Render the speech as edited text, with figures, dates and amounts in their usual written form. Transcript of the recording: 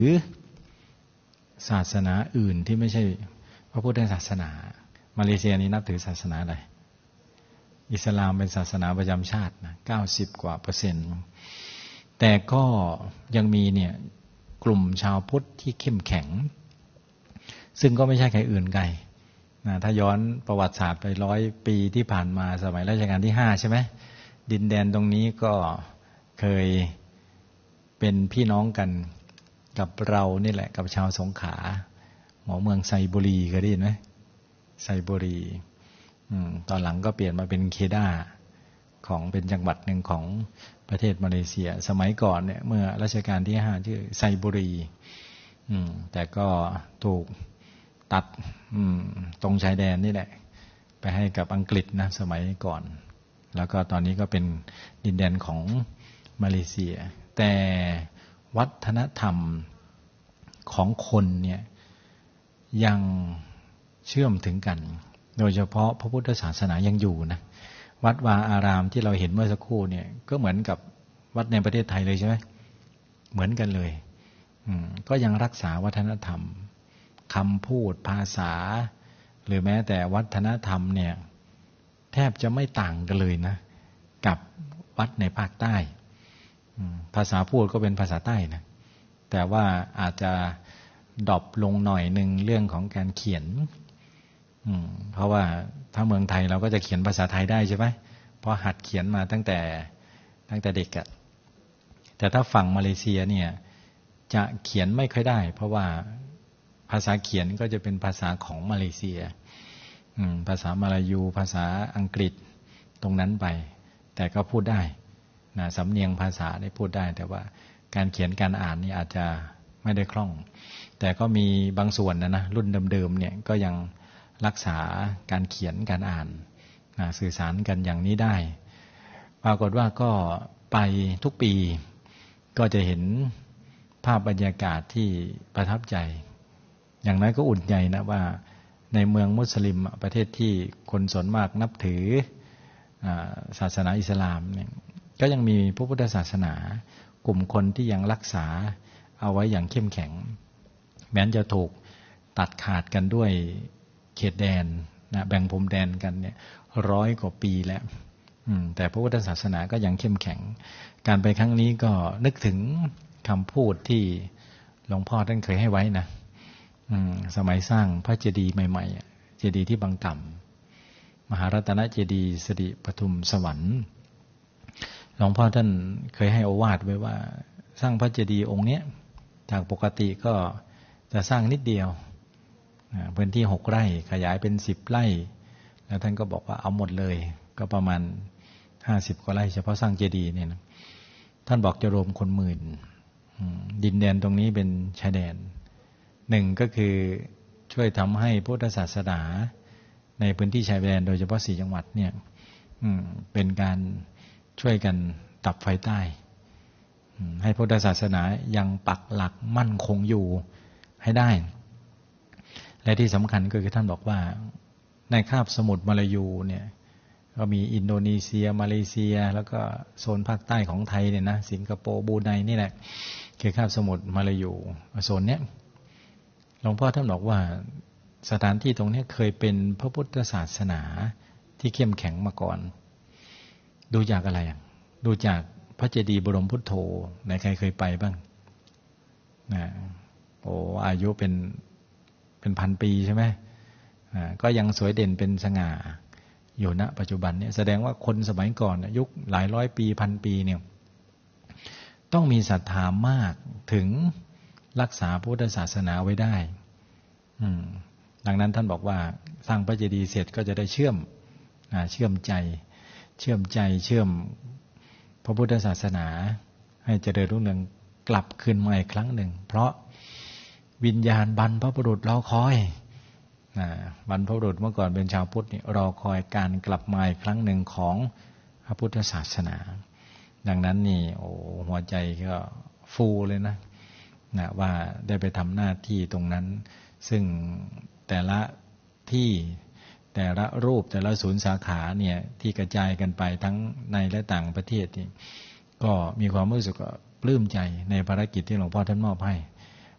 หรือศาสนาอื่นที่ไม่ใช่พระพุทธศาสนามาเลเซียนี้นับถือศาสนาอะไรอิสลามเป็นศาสนาประจำชาตินะ90%กว่าแต่ก็ยังมีเนี่ยกลุ่มชาวพุทธที่เข้มแข็งซึ่งก็ไม่ใช่ใครอื่นไกลนะถ้าย้อนประวัติศาสตร์ไป100 ปีที่ผ่านมาสมัยรัชกาลที่5ใช่ไหมดินแดนตรงนี้ก็เคยเป็นพี่น้องกันกับเรานี่แหละกับชาวสงขลาหมอเมืองไซบุรีเคยได้ยินไหมไซบุรีตอนหลังก็เปลี่ยนมาเป็นเคดาของเป็นจังหวัดหนึ่งของประเทศมาเลเซียสมัยก่อนเนี่ยเมื่อรัชกาลที่5ชื่อไซบุรีแต่ก็ถูกตัดตรงชายแดนนี่แหละไปให้กับอังกฤษนะสมัยก่อนแล้วก็ตอนนี้ก็เป็นดินแดนของมาเลเซียแต่วัฒนธรรมของคนเนี่ยยังเชื่อมถึงกันโดยเฉพาะพระพุทธศาสนายังอยู่นะวัดวาอารามที่เราเห็นเมื่อสักครู่เนี่ยก็เหมือนกับวัดในประเทศไทยเลยใช่ไหมเหมือนกันเลยก็ยังรักษาวัฒนธรรมคำพูดภาษาหรือแม้แต่วัฒนธรรมเนี่ยแทบจะไม่ต่างกันเลยนะกับวัดในภาคใต้ภาษาพูดก็เป็นภาษาใต้นะแต่ว่าอาจจะดรอปลงหน่อยหนึ่งเรื่องของการเขียนเพราะว่าถ้าเมืองไทยเราก็จะเขียนภาษาไทยได้ใช่ไหมเพราะหัดเขียนมาตั้งแต่เด็กอะแต่ถ้าฝั่งมาเลเซียเนี่ยจะเขียนไม่ค่อยได้เพราะว่าภาษาเขียนก็จะเป็นภาษาของมาเลเซียภาษามาลายูภาษาอังกฤษตรงนั้นไปแต่ก็พูดได้นะสำเนียงภาษาได้พูดได้แต่ว่าการเขียนการอ่านนี่อาจจะไม่ได้คล่องแต่ก็มีบางส่วนนะรุ่นเดิมๆเนี่ยก็ยังรักษาการเขียนการอ่านสื่อสารกันอย่างนี้ได้ปรากฏว่าก็ไปทุกปีก็จะเห็นภาพบรรยากาศที่ประทับใจอย่างน้อยก็อุ่นใจนะว่าในเมืองมุสลิมประเทศที่คนส่วนมากนับถือศาสนาอิสลามเนี่ยก็ยังมีพระพุทธศาสนากลุ่มคนที่ยังรักษาเอาไว้อย่างเข้มแข็งแม้จะถูกตัดขาดกันด้วยเขตแดนนะแบ่งพรมแดนกันเนี่ย100 กว่าปีแล้วแต่พระพุทธศาสนาก็ยังเข้มแข็งการไปครั้งนี้ก็นึกถึงคำพูดที่หลวงพ่อท่านเคยให้ไว้นะสมัยสร้างพระเจดีย์ใหม่ๆเจดีย์ที่บางกล่ำมหารัตนเจดีย์สิริปทุมสวรรค์หลวงพ่อท่านเคยให้โอวาทไว้ว่าสร้างพระเจดีย์องค์นี้จากปกติก็จะสร้างนิดเดียวพื้นที่6 ไร่ขยายเป็น10 ไร่แล้วท่านก็บอกว่าเอาหมดเลยก็ประมาณ50 กว่าไร่เฉพาะสร้างเจดีย์เนี่ยนะท่านบอกจะรวมคนหมื่นดินแดนตรงนี้เป็นชายแดน1ก็คือช่วยทำให้พุทธศาสนาในพื้นที่ชายแดนโดยเฉพาะ4 จังหวัดเนี่ยเป็นการช่วยกันดับไฟใต้ให้พุทธศาสนายังปักหลักมั่นคงอยู่ให้ได้และที่สำคัญก็คือท่านบอกว่าในคาบสมุทรมาลายูเนี่ยก็มีอินโดนีเซียมาเลเซียแล้วก็โซนภาคใต้ของไทยเนี่ยนะสิงคโปร์บรูไนนี่แหละคือคาบสมุทรมาลายูโซนเนี้ยหลวงพ่อท่านบอกว่าสถานที่ตรงนี้เคยเป็นพระพุทธศาสนาที่เข้มแข็งมาก่อนดูจากอะไรดูจากพระเจดีย์บรมพุทโธไหนใครเคยไปบ้างโอ้อายุเป็นพันปีใช่ไหมก็ยังสวยเด่นเป็นสง่าอยู่ณปัจจุบันเนี่ยแสดงว่าคนสมัยก่อนยุคหลาย100 ปีพันปีเนี่ยต้องมีศรัทธามากถึงรักษาพุทธศาสนาไว้ได้ดังนั้นท่านบอกว่าสร้างพระเจดีย์เสร็จก็จะได้เชื่อมใจเชื่อมพระพุทธศาสนาให้เจริญรุ่งเรืองกลับคืนมาอีกครั้งหนึ่งเพราะวิญญาณบรรพบุรุษรอคอยบรรพบุรุษเมื่อก่อนเป็นชาวพุทธนี่รอคอยการกลับมาอีกครั้งหนึ่งของพระพุทธศาสนาดังนั้นนี่หัวใจก็ฟูเลยนะว่าได้ไปทำหน้าที่ตรงนั้นซึ่งแต่ละที่แต่ละรูปแต่ละศูนย์สาขาเนี่ยที่กระจายกันไปทั้งในและต่างประเทศนี่ก็มีความรู้สึกปลื้มใจในภารกิจที่หลวงพ่อท่านมอบให้